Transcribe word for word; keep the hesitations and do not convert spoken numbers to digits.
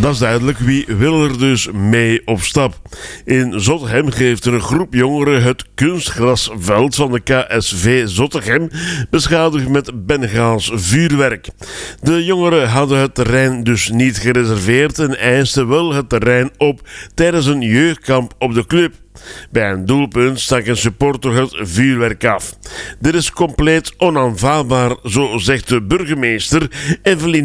Dat is duidelijk, wie wil er dus mee op stap? In Zottegem geeft een groep jongeren het kunstgrasveld van de K S V Zottegem beschadigd met Bengaals vuurwerk. De jongeren hadden het terrein dus niet gereserveerd en eisten wel het terrein op tijdens een jeugdkamp op de club. Bij een doelpunt stak een supporter het vuurwerk af. Dit is compleet onaanvaardbaar, zo zegt de burgemeester Evelien